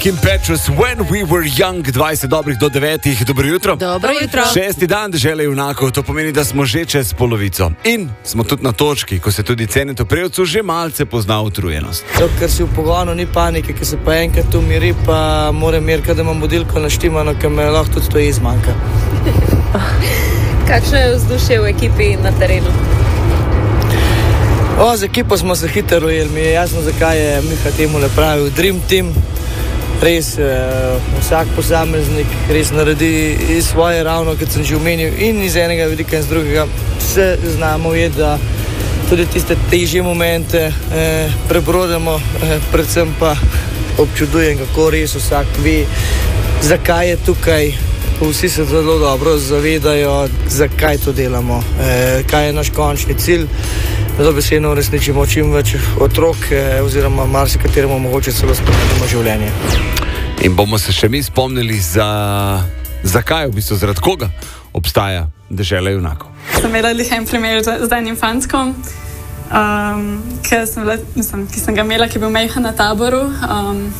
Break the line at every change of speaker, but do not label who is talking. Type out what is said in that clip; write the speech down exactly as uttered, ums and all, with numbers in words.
Kim Petras, When We Were Young, dvajset dobrih do devetih, dobro jutro.
Dobro jutro.
Šesti dan dežele junakov, to pomeni, da smo že čez polovico. In smo tudi na točki, ko se tudi Cenetu Prevcu že malce pozna utrujenost.
To, ker si v pogonu, ni panike, ki se pa enkrat umiri, pa moram meriti, da imam budilko naštimano, ker me lahko tudi to izmanjka.
Kakšno je vzdušje v ekipi in na terenu?
O, z ekipo smo se hitro ujeli, mi je jasno, zakaj je Miha temu napravil Dream Team. Res, eh, vsak posameznik res naredi svoje ravno, kot sem že omenil, in iz enega vidika in z drugega se znamo ujeti, da tudi tiste težje momente eh, prebrodemo, eh, predvsem pa občudujem, kako res vsak ve, zakaj je tukaj. Vsi se zelo dobro zavedajo, zakaj to delamo, eh, kaj je naš končni cilj, da dobesedno uresničimo čim več otrok eh, oziroma marsikateremu mogoče celo spremenimo življenje.
In bomo se še mi spomnili, za, zakaj, v bistvu zaradi koga obstaja dežela junakov.
Sem imela lih en primer z, z enim fantkom, um, ki, sem bila, mislim, ki sem ga imela, ki je bil majhen na taboru. Um,